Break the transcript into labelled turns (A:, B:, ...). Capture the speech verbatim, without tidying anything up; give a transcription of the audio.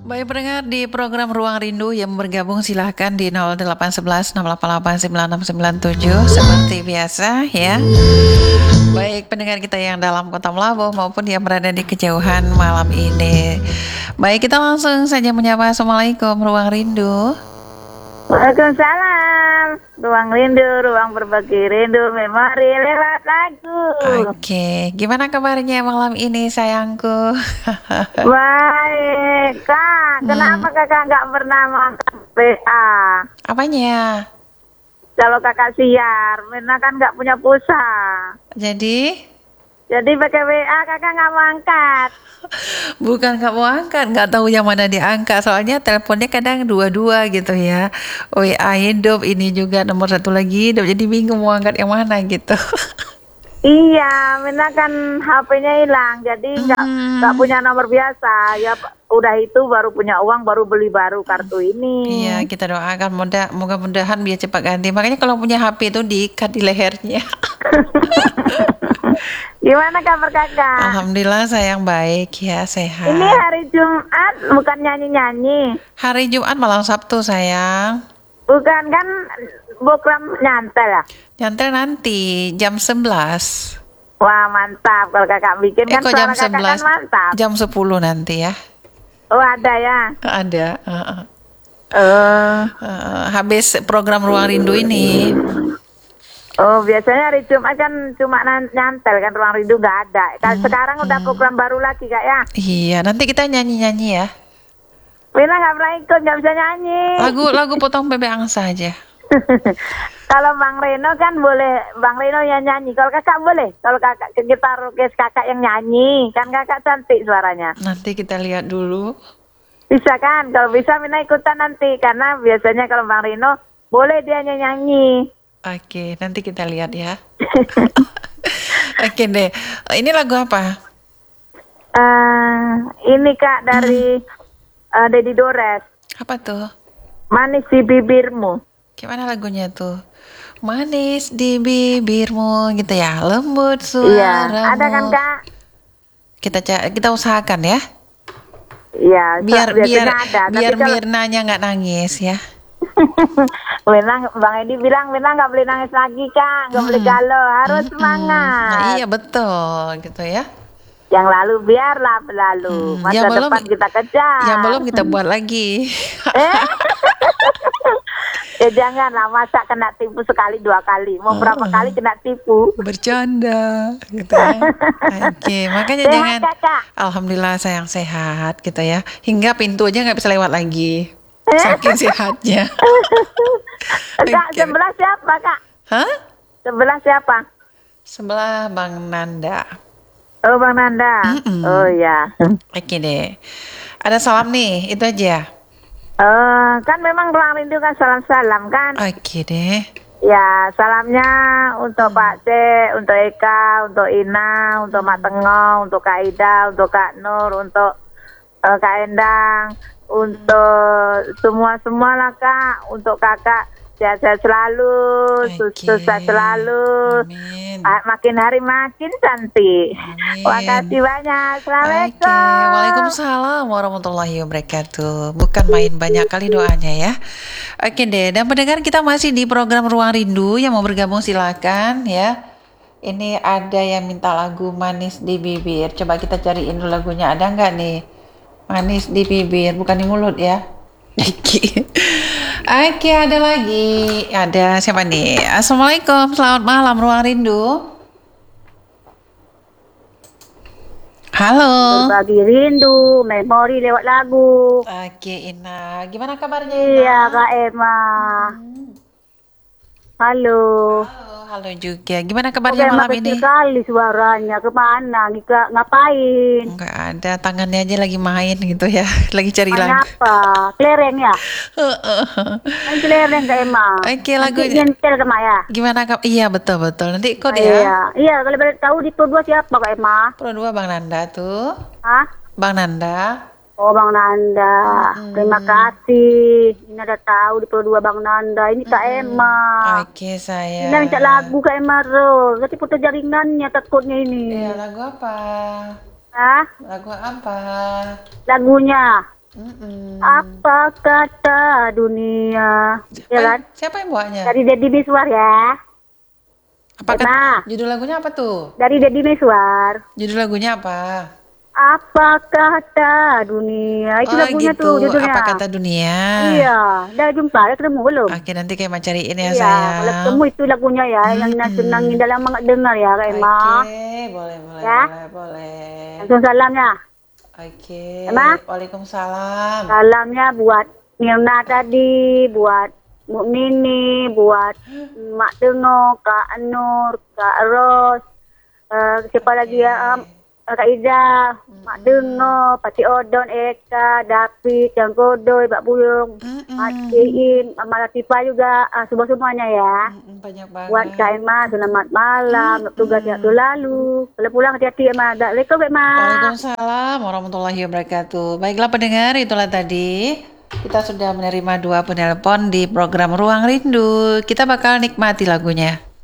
A: Baik pendengar di program Ruang Rindu yang bergabung silahkan di nol delapan satu satu enam delapan delapan sembilan enam sembilan tujuh seperti biasa ya. Baik pendengar kita yang dalam kota Melabuh maupun yang berada di kejauhan malam ini. Baik kita langsung saja menyapa. Assalamualaikum Ruang Rindu.
B: Waalaikumsalam. Ruang rindu, ruang berbagi rindu, memori lewat lagu.
A: Oke, gimana kabarnya malam ini sayangku?
B: Baik, Kak. Kenapa
A: Hmm.
B: kakak nggak pernah makan W A?
A: Apanya?
B: Kalau kakak siar, Mirna kan nggak punya pulsa.
A: Jadi?
B: Jadi pakai W A kakak nggak mau angkat.
A: Bukan gak mau angkat, gak tahu yang mana diangkat. Soalnya teleponnya kadang dua-dua gitu ya. W A hidup, ini juga nomor satu lagi hidup. Jadi bingung mau angkat yang mana gitu.
B: Iya, Mirna kan H P-nya hilang, jadi nggak
A: Hmm.
B: nggak punya nomor biasa. Ya udah itu baru punya uang, baru beli baru kartu ini.
A: Iya, kita doakan mudah, moga-mudahan biar cepat ganti. Makanya kalau punya H P itu diikat di lehernya.
B: Gimana kabar kakak?
A: Alhamdulillah sayang baik ya, sehat.
B: Ini hari Jumat, bukan nyanyi-nyanyi.
A: Hari Jumat malam Sabtu sayang.
B: Bukan kan program nyantel ya?
A: Nyantel nanti jam sebelas.
B: Wah mantap, kalau kakak bikin
A: Eh
B: kan
A: kok
B: suara
A: jam
B: kakak
A: sebelas?
B: kan mantap.
A: Jam sepuluh nanti ya.
B: Oh ada ya?
A: Ada. uh-uh.
B: Oh,
A: Uh, habis program Ruang Rindu ini.
B: oh biasanya hari Jumat kan cuma nan- nyantel kan, Ruang Rindu nggak ada. Kalau sekarang udah program baru lagi kak ya?
A: Iya, nanti kita nyanyi-nyanyi ya.
B: Wina nggak pernah ikut, nggak bisa nyanyi.
A: Lagu-lagu potong bebek angsa aja.
B: Kalau Bang Reno kan boleh, Bang Reno yang nyanyi. Kalau kakak boleh, kalau kakak kita rukes kakak yang nyanyi, kan kakak cantik suaranya.
A: Nanti kita lihat dulu.
B: Bisa kan? Kalau bisa Mina ikutan nanti, karena biasanya kalau Bang Rino boleh dia nyanyi.
A: Oke, nanti kita lihat ya. Oke deh. Ini lagu apa?
B: Eh, ini kak dari eh, Dedi Dores,
A: Apa tuh?
B: Manis di Bibirmu.
A: Gimana lagunya tuh? Manis di bibirmu gitu ya, lembut
B: Iya,
A: suaramu.
B: ada kan kak?
A: Kita ca- kita usahakan ya.
B: Iya, so-
A: Biar biar
B: biasanya ada.
A: biar
B: Tapi kalau
A: Mirnanya nggak nangis ya.
B: Mirna, Bang Edi bilang Mirna nggak boleh nangis lagi kak, nggak boleh galau, harus
A: Nah,
B: semangat.
A: iya betul gitu ya.
B: Yang lalu biarlah berlalu,
A: Hmm,
B: masa
A: yang belum-
B: depan kita kejar.
A: Yang belum kita buat lagi.
B: Eh? Ya janganlah, masa kena tipu sekali dua kali, mau berapa kali kena tipu.
A: Bercanda gitu ya. Oke, makanya
B: Sehat,
A: jangan.
B: kakak?
A: Alhamdulillah sayang sehat gitu ya. Hingga pintu aja nggak bisa lewat lagi.
B: Eh?
A: Saking sehatnya.
B: Kak,
A: Oke.
B: sebelah siapa kak?
A: Hah?
B: Sebelah siapa?
A: Sebelah Bang Nanda.
B: Oh Bang Nanda.
A: Mm-mm.
B: Oh ya.
A: Oke deh. Ada salam nih, itu aja.
B: Eh, kan memang Ruang Rindu kan salam-salam kan?
A: Oke deh.
B: Ya, salamnya untuk Pak C, untuk Eka, untuk Ina, untuk Mak Tengah, untuk Kak Ida, untuk Kak Nur, untuk eh, Kak Endang, untuk semua-semua lah Kak, untuk kakak sehat-sehat selalu,
A: Oke.
B: sukses selalu,
A: Amin.
B: Ah, makin hari makin cantik.
A: Amin.
B: Makasih banyak.
A: Oke,
B: Assalamualaikum.
A: waalaikumsalam warahmatullahi wabarakatuh. Bukan main, banyak kali doanya ya. Oke deh, dan pendengar kita masih di program Ruang Rindu. Yang mau bergabung silakan ya. Ini ada yang minta lagu Manis di Bibir. Coba kita cariin dulu lagunya, ada nggak nih? Manis di bibir, bukan di mulut ya. Oke. Oke, ada lagi. Ada siapa nih? Assalamualaikum, selamat malam Ruang Rindu. Halo.
B: Berbagi rindu, memori lewat lagu.
A: Oke, Ina. Gimana kabarnya, Ina?
B: Iya Kak Emma. Halo.
A: Halo, halo juga. Gimana
B: Kok
A: kabarnya
B: Emma
A: malam ini?
B: kecil kali suaranya. Kemana? Ngika, ngapain?
A: Enggak ada, tangannya aja lagi main gitu ya. Lagi cari
B: Main
A: lagu.
B: apa? Kelereng ya? Main kelereng Kak Emma.
A: Oke,
B: Nanti
A: lagu
B: nyentel ke Maya.
A: gimana kak? Iya, betul betul. Nanti ikut
B: Iya.
A: ya.
B: Iya, kalau boleh tahu di Pro dua siapa Kak Emma?
A: Pro dua Bang Nanda tuh.
B: Hah?
A: Bang Nanda.
B: Oh Bang Nanda. Terima kasih. Ini ada tahu di Pro dua Bang Nanda. Ini Kak Emma.
A: Oke, saya.
B: Ini minta lagu Kak Emma Ro. Nanti putar jaringannya takutnya ini.
A: Iya, lagu apa?
B: Hah?
A: Lagu apa?
B: Lagunya.
A: Mm-mm.
B: Apa kata dunia?
A: Siapa,
B: Ya kan?
A: siapa yang buatnya?
B: Dari Deddy Miswar ya.
A: Apa
B: Emma.
A: kat- judul lagunya apa tuh?
B: Dari Deddy Miswar.
A: Judul lagunya apa?
B: Apa kata dunia? Itu
A: Oh
B: lagunya
A: gitu,
B: tuh judulnya.
A: apa kata dunia?
B: Iya, dah jumpa, dah ketemu belum?
A: Oke, nanti kayak mau cariin ya
B: Iya, kalau ketemu
A: sayang.
B: itu lagunya ya, yang
A: Mm-mm.
B: senangin dalam nggak dengar ya, Kak Emma.
A: Oke, boleh, boleh,
B: Ya.
A: boleh, boleh.
B: Langsung salamnya.
A: Oke,
B: Emma?
A: waalaikumsalam.
B: Salamnya buat Mirna tadi, buat Mukmini, buat Mak Dengo, Kak Nur, Kak Ros, eh, siapa lagi ya? Um, Kak Ida, Mak Dengo, Pati Odon, Eka, David, Cang Godoy, Mbak Buyung,
A: Mm-mm.
B: Mak Iin, Mama Latifah juga, ah, semua-semuanya ya.
A: Mm-mm, banyak banget.
B: Buat Kak Emma, selamat malam, tugas waktu lalu. Kalau pulang hati-hati Emma. Assalamualaikum Emma.
A: Waalaikumsalam warahmatullahi wabarakatuh. Baiklah pendengar, itulah tadi kita sudah menerima dua penelpon di program Ruang Rindu. Kita bakal nikmati lagunya.